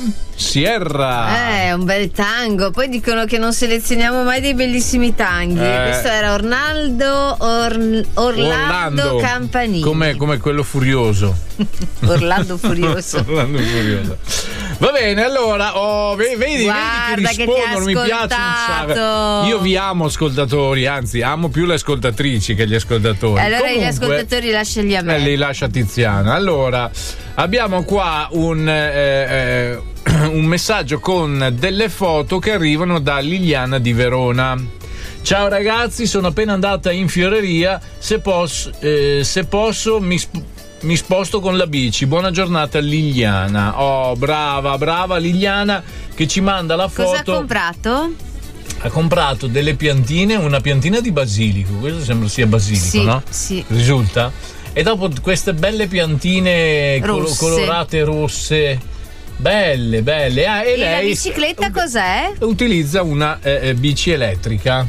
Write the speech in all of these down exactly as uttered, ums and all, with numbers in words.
Sierra. Eh, un bel tango. Poi dicono che non selezioniamo mai dei bellissimi tanghi. Eh. Questo era Ornaldo Or- Orlando, Orlando Campanini. Come, come quello furioso. Orlando Furioso. Orlando Furioso. Va bene, allora, oh, vedi, vedi, Guarda vedi che rispondono, mi piace un sacco. Io vi amo ascoltatori, anzi, amo più le ascoltatrici che gli ascoltatori. Allora Comunque, gli ascoltatori lasciali a me. Eh, li lascia Tiziana. Allora, abbiamo qua un, eh, eh, un messaggio con delle foto che arrivano da Liliana di Verona. Ciao ragazzi, sono appena andata in Fioreria. Se posso, eh, se posso mi, sp- mi sposto con la bici. Buona giornata Liliana. Oh, brava, brava Liliana che ci manda la foto. Cosa ha comprato? Ha comprato delle piantine, una piantina di basilico. Questo sembra sia basilico, sì, no? Sì. Risulta? E dopo queste belle piantine colo- colorate rosse, belle, belle. Ah, e, e lei la bicicletta cos'è? Utilizza una eh, eh, bici elettrica.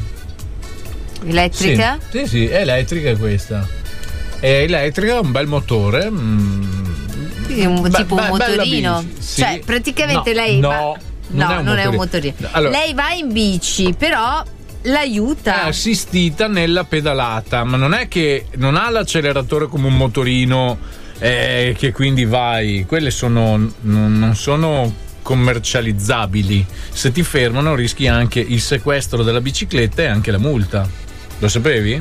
Elettrica? Sì, sì, sì, è elettrica questa. È elettrica, un bel motore. Mm, un, be- tipo be- un motorino. Sì. Cioè, praticamente no, lei no, va... non No, è un non è un motorino. motorino. Allora, lei va in bici, però l'aiuta. è assistita nella pedalata, ma non è che non ha l'acceleratore come un motorino eh, che quindi vai. Quelle sono non, non sono commercializzabili. Se ti fermano rischi anche il sequestro della bicicletta e anche la multa. Lo sapevi?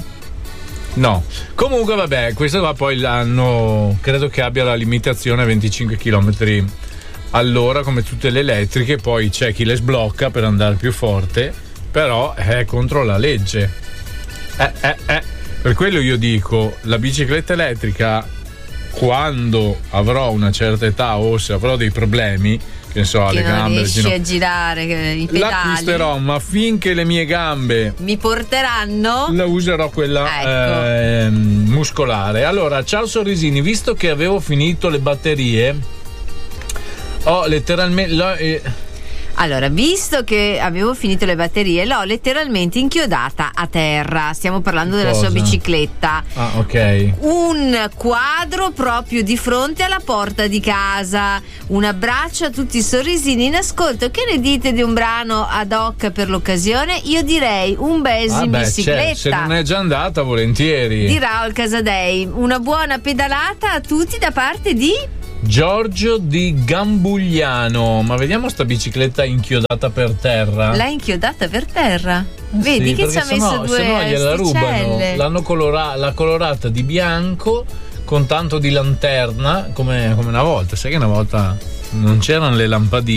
No. Comunque vabbè, questa qua poi l'hanno, credo che abbia la limitazione a venticinque chilometri all'ora come tutte le elettriche. Poi c'è chi le sblocca per andare più forte, però è contro la legge. Eh, eh, eh. Per quello io dico, la bicicletta elettrica, quando avrò una certa età o se avrò dei problemi, che ne so, che alle non gambe, riesci no, a girare i pedali, l'acquisterò, ma finché le mie gambe mi porteranno, la userò quella ecco. eh, muscolare. Allora, ciao Sorrisini, visto che avevo finito le batterie, ho letteralmente l'ho, eh, Allora, visto che avevo finito le batterie, l'ho letteralmente inchiodata a terra. Stiamo parlando della Cosa? sua bicicletta. Ah, ok. Un quadro proprio di fronte alla porta di casa. Un abbraccio a tutti i sorrisini in ascolto. Che ne dite di un brano ad hoc per l'occasione? Io direi un bes Ah, in beh, bicicletta. c'è, se non è già andata, volentieri. Di Raul Casadei. Una buona pedalata a tutti da parte di Giorgio di Gambugliano. Ma vediamo sta bicicletta inchiodata per terra. L'ha inchiodata per terra. Vedi Sì, che ci ha perché messo sennò- due sennò gliela rubano. sticelle. L'hanno colora- l'ha colorata di bianco con tanto di lanterna, come, come una volta. Sai che una volta non c'erano le lampadine.